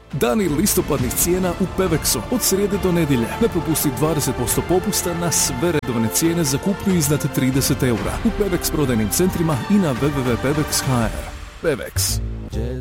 Dani listopadnih cijena u Pevexu od srijede do nedjelje. Ne propusti 20% popusta na sve redovne cijene za kupnju iznad 30 eura u Pevex prodajnim centrima i na www.pevex.hr. Pevex.